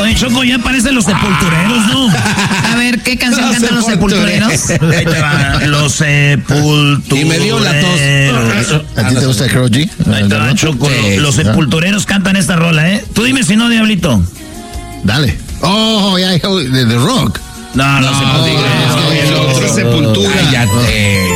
Oye, Choco, ya parecen los Sepultureros, ¿no? A ver, ¿qué canción cantan los Sepultureros? Ahí te va, los Sepultureros. Y me dio la tos. ¿A ti te gusta el Karol G? Ahí te va, Choco, los Sepultureros cantan esta rola, ¿eh? Tú dime si no, Diablito. Dale. Oh, ya, de rock. No, los Sepultureros. El otro Sepultura. Cállate.